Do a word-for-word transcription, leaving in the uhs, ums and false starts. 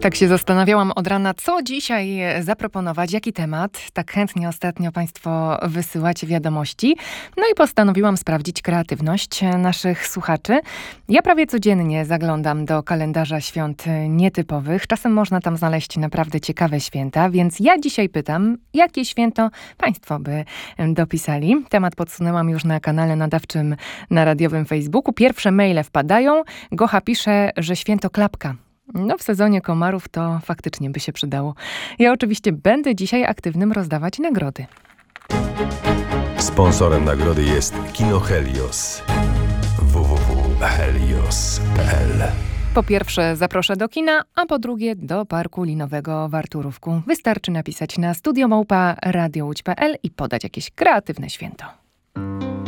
Tak się zastanawiałam od rana, co dzisiaj zaproponować, jaki temat. Tak chętnie ostatnio Państwo wysyłacie wiadomości. No i postanowiłam sprawdzić kreatywność naszych słuchaczy. Ja prawie codziennie zaglądam do kalendarza świąt nietypowych. Czasem można tam znaleźć naprawdę ciekawe święta, więc ja dzisiaj pytam, jakie święto Państwo by dopisali. Temat podsunęłam już na kanale nadawczym na radiowym Facebooku. Pierwsze maile wpadają. Gocha pisze, że święto klapka. No w sezonie komarów to faktycznie by się przydało. Ja oczywiście będę dzisiaj aktywnym rozdawać nagrody. Sponsorem nagrody jest Kino Helios. w w w kropka helios kropka p l. Po pierwsze zaproszę do kina, a po drugie do parku linowego w Arturówku. Wystarczy napisać na studio małpa radio łódź kropka p l i podać jakieś kreatywne święto.